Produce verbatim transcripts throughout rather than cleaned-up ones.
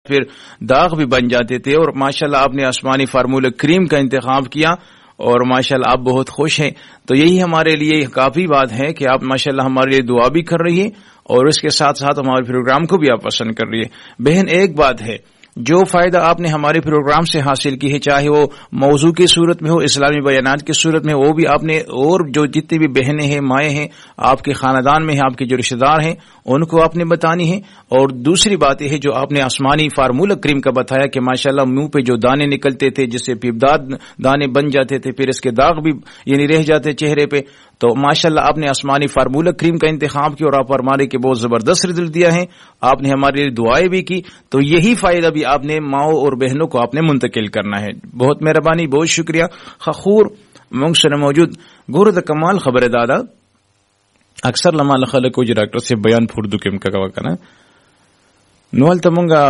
फिर दाग भी बन जाते थे। और माशाल्लाह आपने आसमानी फार्मूला क्रीम का इंतखाब किया और माशाल्लाह आप बहुत खुश हैं, तो यही हमारे लिए काफी बात है कि आप माशाल्लाह हमारे लिए दुआ भी कर रही है और इसके साथ साथ हमारे प्रोग्राम को भी आप पसंद कर रही है। बहन एक बात है, जो फायदा आपने हमारे प्रोग्राम से हासिल की है, चाहे वो मौजू की सूरत में हो, इस्लामी बयानात की सूरत में, वो भी आपने, और जो जितनी भी बहनें हैं, माएँ हैं, आपके खानदान में हैं, आपके जो रिश्तेदार हैं, उनको आपने बतानी है। और दूसरी बात यह है जो आपने आसमानी फार्मूला क्रीम का बताया कि माशाल्लाह मुंह पे जो दाने निकलते थे, जिससे पीपदार दाने बन जाते थे, फिर इसके दाग भी यानी रह जाते चेहरे पे, तो माशाल्लाह आपने आसमानी फार्मूला क्रीम का इंतखाब किया और आप हमारे के बहुत जबरदस्त रिजल्ट दिया है। आपने हमारे लिए दुआएं भी की, तो यही फायदा भी आपने माओ और बहनों को आपने मुंतकिल करना है। बहुत मेहरबानी, बहुत शुक्रिया। खखूर मुंगसर मौजूद गुरद कमाल खबर है दादा, अक्सर लमाल खल को डॉक्टर से बयान फुर्दू के कना नोल तमुंगा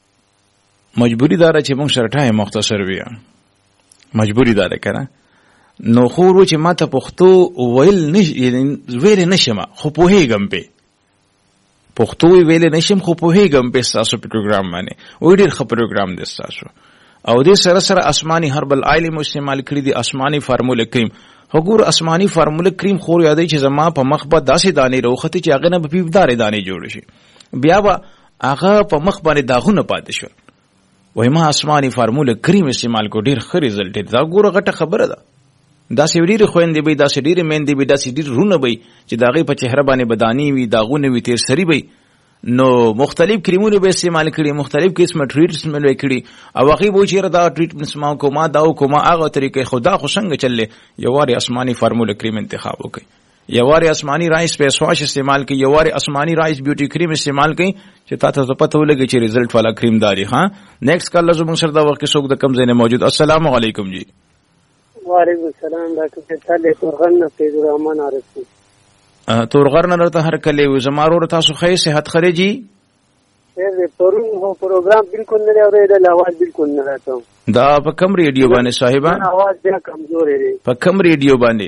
मजबूरी दारा चे मुंग सरठा है मुख्तसर बिया मजबूरी दारा करा नो खूर चे माता पुख्तो वेल निश वेले नशमा खो पोहेगम पे पुख्तो वेले नशम खो पोहेगम पे सासो प्रोग्राम माने ओडीर ख प्रोग्राम दे सासो او دې سره سره آسماني هربل آیل مو استعمال کړی دي آسماني فارموله کریم. وګور آسماني فارموله کریم خور یادې چې زما په مخ په داسې دانې روخته چې هغه نه په پیپدارې دانې جوړ شي, بیا به هغه په مخ باندې داغونه پاتې شو. وای ما آسماني فارموله کریم استعمال کو ډیر ښه رزلټ دی. دا ګوره غټه خبره ده. داسې ډېرې خویندې به داسې ډېرې میندې به داسې ډېر رونه به چې د هغې په چهره باندې بدانې وي, داغونه وي, تیر سري به, نو مختلف کریمونه به استعمال کړي, مختلف قسمه ټریټمنټ به کړي, او هغې به چې دا ټریټمنټ ما کومه دا کومه هغه طریقې خدا خو څنګه چلې, یو وارې آسماني فارموله کریم انتخاب وکړي, یو وارې آسماني رایس فیس واش استعمال کړي, یو وارې آسماني رایس بیوټي کریم استعمال کړي چې تاسو ته پته ولګي چې رزلټ والا کریم داري. ها نیکسٹ کال زموږ سره دا وخت کې څوک د کم ځای نه موجود. السلام علیکم جی. وعلیکم السلام. ډاکټر صاحب تورغن نه فیض الرحمن عارفي تورغر نه درته هر کله و زمارو تاسو خې صحت خري جی. اے پرون هو پروګرام بالکل نه اورېدل, आवाज بالکل نه راته. دا په کوم ریډیو باندې صاحبان؟ आवाज ډېر کمزورې دی. په کوم ریډیو باندې؟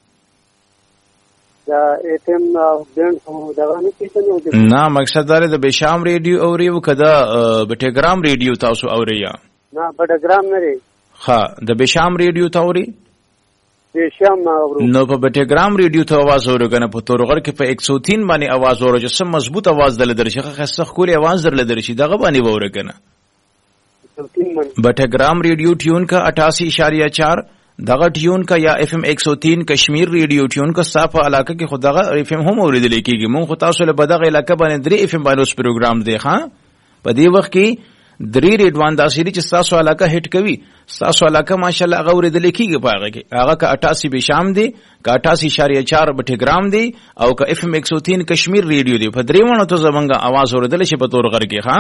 دا اف ام بینډ هو دا نه کیږي. نه مقصد دا د بشام ریډیو اوري کدا بټګرام ریډیو تاسو اوري یا؟ نه بټګرام نه لري. ها د بشام ریډیو تاوري؟ بشام نه اورو. نو په بټګرام ریډیو ته आवाज اورو کنه, په تورغر کې په ایک سو تین باندې आवाज اورو چې سم مضبوط आवाज دل درشي, خاصه خوري आवाज در لدرشي دغه باندې وره کنه. بټګرام ریډیو ټیون کا اٹھاسی اشاریہ چار دغه ټیون کا یا اف ام ایک سو تین کشمیر ریډیو ټیون کا صافه علاقه کې خدغه اف ام هم اوریدل کیږي. مونږ خو تاسو له بدغه علاقه باندې درې اف ام باندې اوس پروګرام دی. ها په دې وخت کې درې ریډوان داسې چې تاسو علاقه هټ کوي, تاسو علاقه ماشاءالله هغه اوریدل کیږي پاغه کې هغه کا اٹھاسی بشام دی, کا اٹھاسی اشاریہ چار بټګرام دی, او کا اف ام ایک سو تین کشمیر ریډیو دی. په درېونو ته زمونږه आवाज اوریدل شي په تورغر کې. ها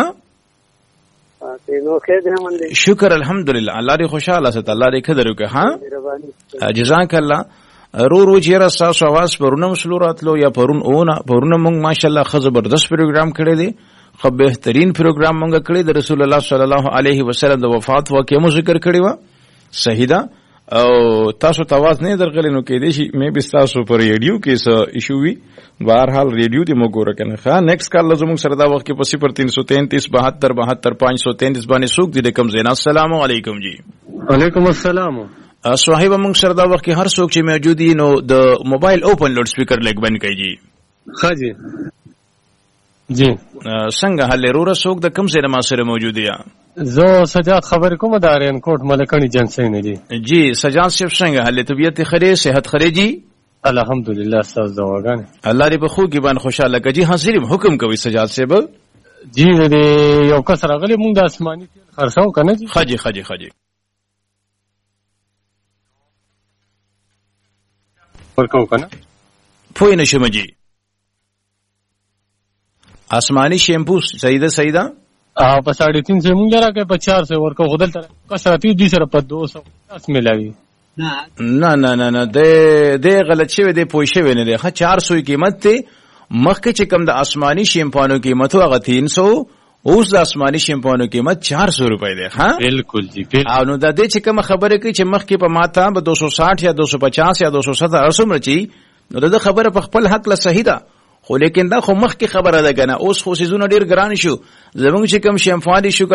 شکر الحمدلله, الله دې خوشاله ست, الله دې قدر وکړه. ها جزاک الله. رو رو چیرې تاسو आवाज پرونه مسلو راتلو یا پرون اون پرونه مونږ ماشاءالله خ زبردست پروګرام کړی دی, خو بهترین پروګرام مونږ کړی د رسول الله صلی الله علیه وسلم د وفات واقعه مو ذکر کړی و. صحیح ده, او تاسو ته आवाज نه درغلی نو کې دي شي مې به تاسو پر ریډیو کې څه ایشو وي, بهر حال ریډیو دې مو ګوره کنه. ښه نیکسٹ کال لازم سره دا وخت کې په صفر تین سو تینتیس بہتر بہتر پانچ سو تینتیس باندې سوق دي کم زینا. السلام علیکم جی. وعلیکم السلام. صاحب موږ سره دا وخت کې هر څوک چې موجود دي نو د موبایل اوپن لوډ سپیکر لیک بند کړئ جی. ښه جی جی څنګه حل ورور څوک د کم سره ما سره موجود یا؟ زه سجاد خبر کوم د ارین کوټ ملکانی جنسین جی. جی سجاد صاحب څنګه حل طبیعت خره صحت خره جی؟ الحمدلله استاد دواګان الله دې په خو کې باندې خوشاله کړي. حاضر حکم کوي سجاد صاحب جی. دې یو کس راغلی مونږ د آسماني تیل خرڅاو کنه جی. خجی خجی خجی ورکاو کنه پوی نشم جی. آسمانی شیمپو سیده سیده ا په ساڑھے تین سو مونږ راکې په چار سو ورکو خدل تر کسراتی دي سره په دو سو اس ملاوي. نه نه نه نه د د غلط شوی دی, پوه شوی نه دی. ښه چار سو قیمت ته مخکې چې کم د آسمانی شیمپانو قیمت هغه تین سو, اوس د آسمانی شیمپانو قیمت چار سو روپے دی. ها بالکل جی. او نو د دې چې کوم خبره کوي چې مخکې په ماته به دو سو ساٹھ یا دو سو پچاس یا دو سو ستر ارسم رچی, نو د خبره په خپل حق له صحیح ده, خو لیکن دا خو مخکې خبره ده کنه. اوس خو سيزونه ډیر ګران شو, زمونږ چې کوم شیمپان شو